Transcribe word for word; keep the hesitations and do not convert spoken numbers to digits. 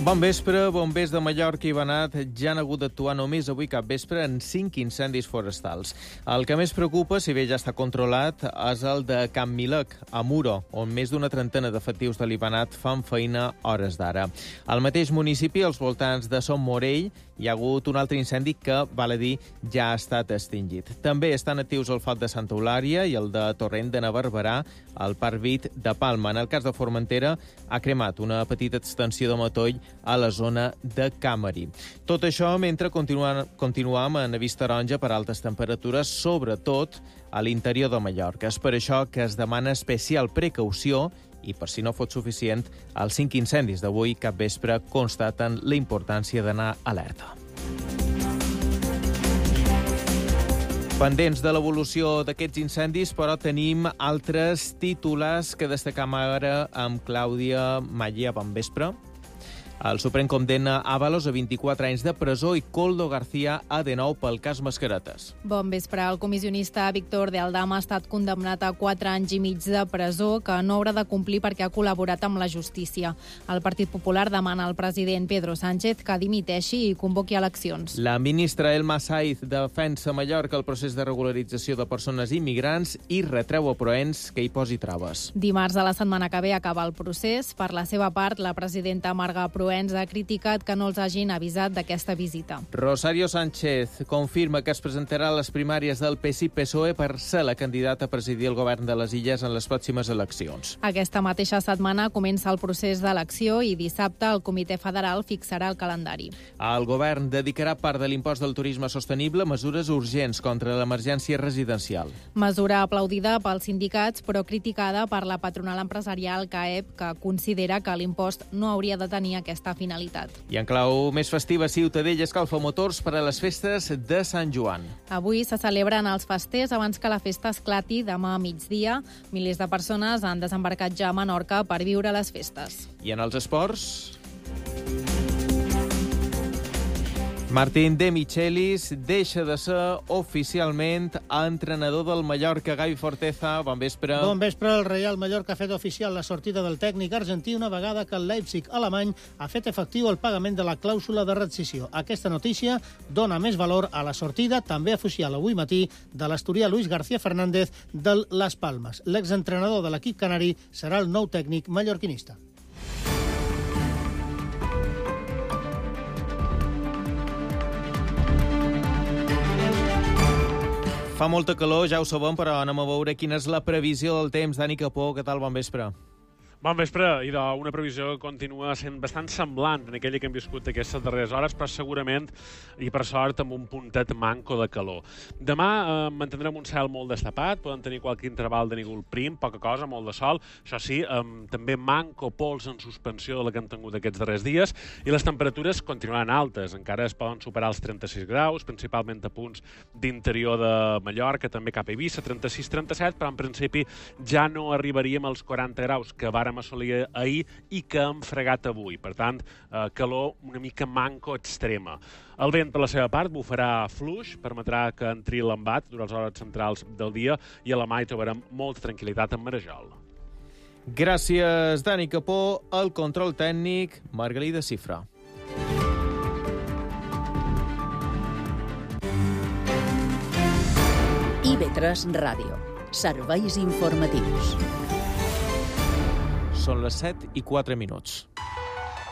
Bon vespre, bombers de Mallorca i Banat ja han hagut d'actuar només avui cap vespre en cinc incendis forestals. El que més preocupa, si bé ja està controlat, és el de Can Milec, a Muro, on més d'una trentena d'efectius de l'Ibanat fan feina hores d'ara. Al mateix municipi, als voltants de Son Morell, hi ha hagut un altre incendi que, val a dir, ja ha estat extingit. També estan actius el foc de Santa Eulària i el de Torrent de Navarberà, al Parc Vit de Palma. En el cas de Formentera, ha cremat una petita extensió de matoll a la zona de Càmeri. Tot això mentre continuam, continuam en avís taronja per altes temperatures, sobretot a l'interior de Mallorca. És per això que es demana especial precaució i, per si no fos suficient, els cinc incendis d'avui cap vespre constaten la importància d'anar alerta. Pendents de l'evolució d'aquests incendis, però tenim altres titulars que destacam ara amb Clàudia Mallea. Bon vespre. El Suprem condemna Ábalos a vint-i-quatre anys de presó i Koldo García a de nou pel cas Mascaretes. Bon vespre. El comissionista Víctor de Aldama ha estat condemnat a quatre anys i mig de presó que no haurà de complir perquè ha col·laborat amb la justícia. El Partit Popular demana al president Pedro Sánchez que dimiteixi i convoqui eleccions. La ministra Elma Saiz defensa a Mallorca el procés de regularització de persones immigrants i retreu a Proens que hi posi traves. Dimarts de la setmana que ve acaba el procés. Per la seva part, la presidenta Marga Proens ha criticat que no els hagin avisat d'aquesta visita. Rosario Sánchez confirma que es presentarà a les primàries del P S I P S O E per ser la candidata a presidir el govern de les Illes en les pròximes eleccions. Aquesta mateixa setmana comença el procés d'elecció i dissabte el Comitè Federal fixarà el calendari. El govern dedicarà part de l'impost del turisme sostenible a mesures urgents contra l'emergència residencial. Mesura aplaudida pels sindicats, però criticada per la patronal empresarial C A E P, que considera que l'impost no hauria de tenir aquesta finalitat. I en clau més festiva, Ciutadella escalfa motors per a les festes de Sant Joan. Avui se celebren els festers abans que la festa esclati demà a migdia. Milers de persones han desembarcat ja a Menorca per viure les festes. I en els esports? Martín de Michelis deixa de ser oficialment entrenador del Mallorca. Gavi Forteza, bon vespre. Bon vespre. El Real Mallorca ha fet oficial la sortida del tècnic argentí una vegada que el Leipzig alemany ha fet efectiu el pagament de la clàusula de rescissió. Aquesta notícia dona més valor a la sortida, també oficial avui matí, de l'asturià Luis García Fernández del Las Palmas. L'exentrenador de l'equip canari serà el nou tècnic mallorquinista. Fa molta calor, ja ho sabem, però anem a veure quina és la previsió del temps. Dani Capó, què tal? Bon vespre. Bon vespre, i una previsió que continua sent bastant semblant en aquella que hem viscut aquestes darreres hores, però segurament, i per sort, amb un puntet manco de calor. Demà eh, mantindrem un cel molt destapat, poden tenir qualque interval de núvol prim, poca cosa, molt de sol, això sí, eh, també manco pols en suspensió de la que hem tingut aquests darrers dies, i les temperatures continuaran altes, encara es poden superar els trenta-sis graus, principalment a punts d'interior de Mallorca, també cap a Eivissa, trenta-sis trenta-set, però en principi ja no arribaríem als quaranta graus que vàrem assolir ahir i que hem fregat avui. Per tant, eh, calor una mica manco extrema. El vent, per la seva part, bufarà fluix, permetrà que entri l'embat durant les hores centrals del dia i a la mà hi trobarem molta tranquil·litat en Marejol. Gràcies, Dani Capó. El control tècnic, Margalida Cifra. I V tres Ràdio. Serveis informatius. Són les set i quatre minuts.